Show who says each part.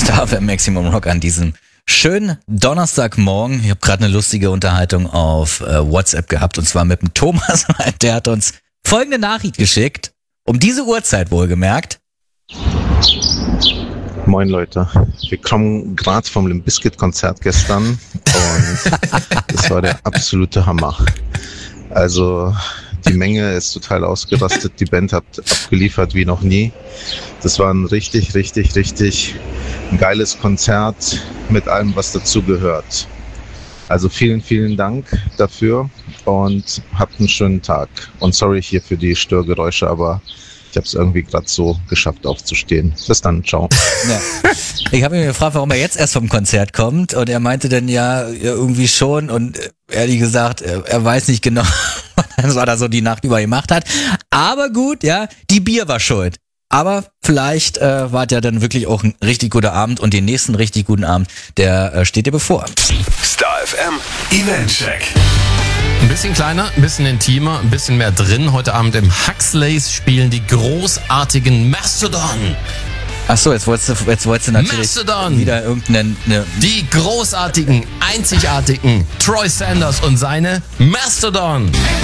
Speaker 1: Star FM Maximum Rock an diesem schönen Donnerstagmorgen. Ich habe gerade eine lustige Unterhaltung auf WhatsApp gehabt und zwar mit dem Thomas. Der hat uns folgende Nachricht geschickt. Um diese Uhrzeit wohlgemerkt.
Speaker 2: Moin Leute, wir kommen gerade vom Limp Bizkit Konzert gestern und das war der absolute Hammer. Also die Menge ist total ausgerastet, die Band hat abgeliefert wie noch nie. Das war ein richtig geiles Konzert mit allem, was dazu gehört. Also vielen, vielen Dank dafür und habt einen schönen Tag. Und sorry hier für die Störgeräusche, aber ich habe es irgendwie gerade so geschafft aufzustehen. Bis dann, ciao.
Speaker 1: Ja. Ich habe ihn gefragt, warum er jetzt erst vom Konzert kommt und er meinte dann ja irgendwie schon und ehrlich gesagt, er weiß nicht genau, was er da so die Nacht über gemacht hat. Aber gut, ja, die Bier war schuld. Aber vielleicht war ja dann wirklich auch ein richtig guter Abend und den nächsten richtig guten Abend, der steht dir bevor.
Speaker 3: Star FM Eventcheck.
Speaker 4: Ein bisschen kleiner, ein bisschen intimer, ein bisschen mehr drin. Heute Abend im Huxleys spielen die großartigen Mastodon.
Speaker 1: Achso, jetzt wolltest du natürlich
Speaker 4: Mastodon.
Speaker 1: wieder irgendeine...
Speaker 4: Die großartigen, einzigartigen Troy Sanders und seine Mastodon.